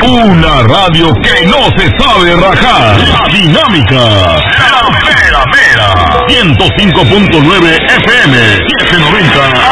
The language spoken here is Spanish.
Una radio que no se sabe rajar. La Dinámica. La Mera Mera. 105.9 FM. 790